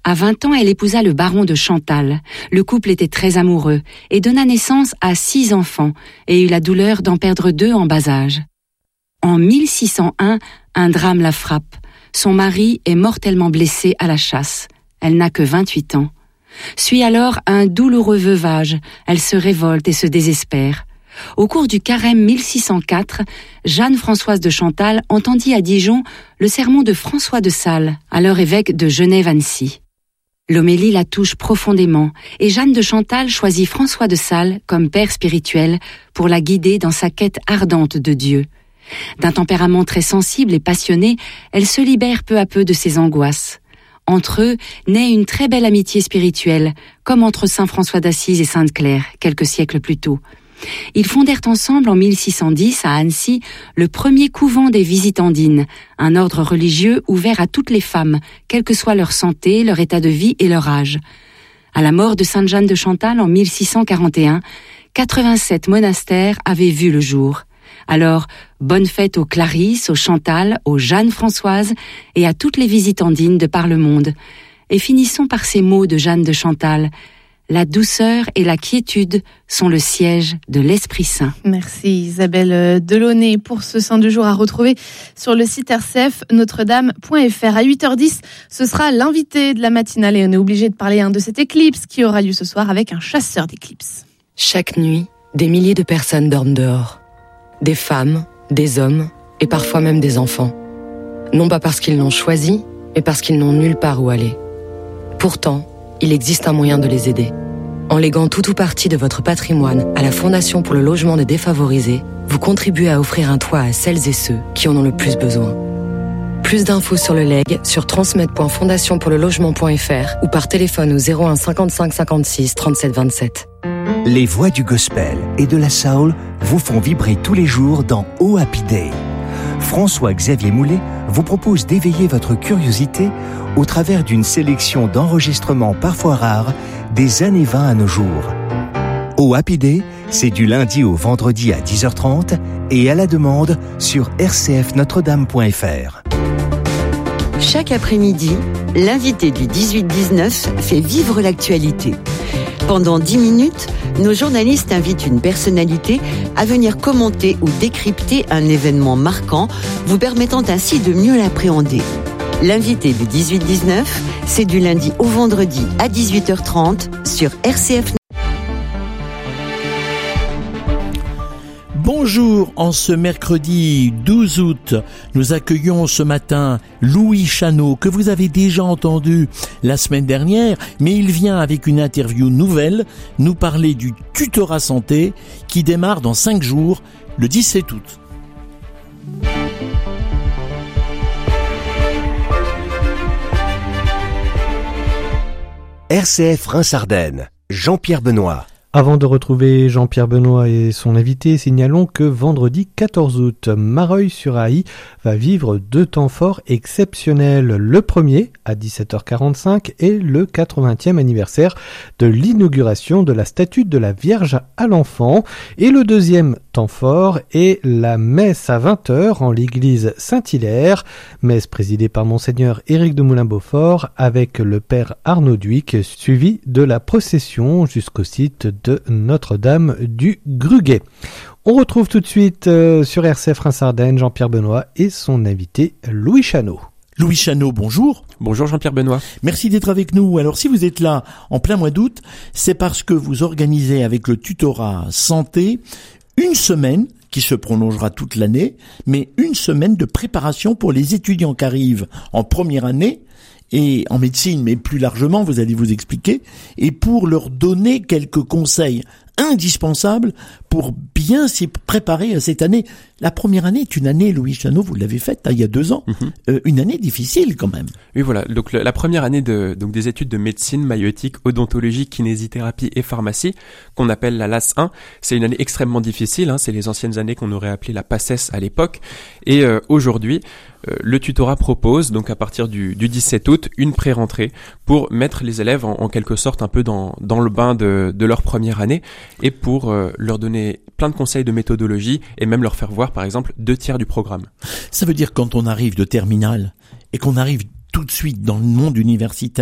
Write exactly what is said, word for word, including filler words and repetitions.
À vingt ans, elle épousa le baron de Chantal. Le couple était très amoureux et donna naissance à six enfants et eut la douleur d'en perdre deux en bas âge. En mille six cent un, un drame la frappe. Son mari est mortellement blessé à la chasse. Elle n'a que vingt-huit ans. Suit alors un douloureux veuvage. Elle se révolte et se désespère. Au cours du carême mille six cent quatre, Jeanne-Françoise de Chantal entendit à Dijon le sermon de François de Sales, alors évêque de Genève-Annecy. L'homélie la touche profondément et Jeanne de Chantal choisit François de Sales comme père spirituel pour la guider dans sa quête ardente de Dieu. D'un tempérament très sensible et passionné, elle se libère peu à peu de ses angoisses. Entre eux naît une très belle amitié spirituelle, comme entre saint François d'Assise et sainte Claire, quelques siècles plus tôt. Ils fondèrent ensemble en mille six cent dix à Annecy le premier couvent des Visitandines, un ordre religieux ouvert à toutes les femmes, quelle que soit leur santé, leur état de vie et leur âge. À la mort de sainte Jeanne de Chantal en mille six cent quarante et un, quatre-vingt-sept monastères avaient vu le jour. Alors, bonne fête aux Clarisse, aux Chantal, aux Jeanne-Françoise et à toutes les Visitandines de par le monde. Et finissons par ces mots de Jeanne de Chantal. La douceur et la quiétude sont le siège de l'Esprit Saint. Merci Isabelle Delaunay pour ce Saint du jour à retrouver sur le site r c f notre dame point f r. À huit heures dix, ce sera l'invité de la matinale et on est obligé de parler hein, de cette éclipse qui aura lieu ce soir avec un chasseur d'éclipses. Chaque nuit, des milliers de personnes dorment dehors. Des femmes, des hommes et parfois même des enfants. Non pas parce qu'ils l'ont choisi, mais parce qu'ils n'ont nulle part où aller. Pourtant, il existe un moyen de les aider. En léguant tout ou partie de votre patrimoine à la Fondation pour le logement des défavorisés, vous contribuez à offrir un toit à celles et ceux qui en ont le plus besoin. Plus d'infos sur le legs sur transmettre point fondation pour le logement point f r ou par téléphone au zéro un cinquante-cinq cinquante-six trente-sept vingt-sept. Les voix du gospel et de la soul vous font vibrer tous les jours dans Oh Happy Day. François-Xavier Moulet vous propose d'éveiller votre curiosité au travers d'une sélection d'enregistrements parfois rares des années vingt à nos jours. Oh Happy Day, c'est du lundi au vendredi à dix heures trente et à la demande sur r c f notre dame point f r. Chaque après-midi, l'invité du dix-huit dix-neuf fait vivre l'actualité. Pendant dix minutes, nos journalistes invitent une personnalité à venir commenter ou décrypter un événement marquant, vous permettant ainsi de mieux l'appréhender. L'invité du dix-huit dix-neuf, c'est du lundi au vendredi à dix-huit heures trente sur R C F. Bonjour, en ce mercredi douze août, nous accueillons ce matin Louis Chanot, que vous avez déjà entendu la semaine dernière, mais il vient avec une interview nouvelle nous parler du tutorat santé qui démarre dans cinq jours, le dix-sept août. R C F Reims-Ardennes, Jean-Pierre Benoît. Avant de retrouver Jean-Pierre Benoît et son invité, signalons que vendredi quatorze août, Mareuil-sur-Aï va vivre deux temps forts exceptionnels. Le premier, à dix-sept heures quarante-cinq, est le quatre-vingtième anniversaire de l'inauguration de la statue de la Vierge à l'Enfant. Et le deuxième temps fort est la messe à vingt heures en l'église Saint-Hilaire, messe présidée par Monseigneur Éric de Moulin-Beaufort avec le Père Arnaud Dhuicq, suivi de la procession jusqu'au site de Notre-Dame du Gruguet. On retrouve tout de suite euh, sur R C F Reims-Ardennes Jean-Pierre Benoît et son invité Louis Chanot. Louis Chanot, bonjour. Bonjour Jean-Pierre Benoît. Merci d'être avec nous. Alors si vous êtes là en plein mois d'août, c'est parce que vous organisez avec le tutorat santé une semaine qui se prolongera toute l'année, mais une semaine de préparation pour les étudiants qui arrivent en première année et en médecine, mais plus largement, vous allez vous expliquer, et pour leur donner quelques conseils indispensables pour bien s'y préparer à cette année. La première année est une année, Louis Chanot, vous l'avez faite hein, il y a deux ans, mm-hmm. euh, une année difficile quand même. Oui, voilà. Donc le, la première année de donc des études de médecine, maïeutique, odontologie, kinésithérapie et pharmacie, qu'on appelle la L A S un, c'est une année extrêmement difficile. Hein, c'est les anciennes années qu'on aurait appelées la PACES à l'époque. Et euh, aujourd'hui, euh, le tutorat propose donc à partir du, du dix-sept août une pré-rentrée pour mettre les élèves en, en quelque sorte un peu dans dans le bain de, de leur première année et pour euh, leur donner plein de conseils de méthodologie et même leur faire voir par exemple deux tiers du programme. Ça veut dire quand on arrive de terminale et qu'on arrive tout de suite dans le monde universitaire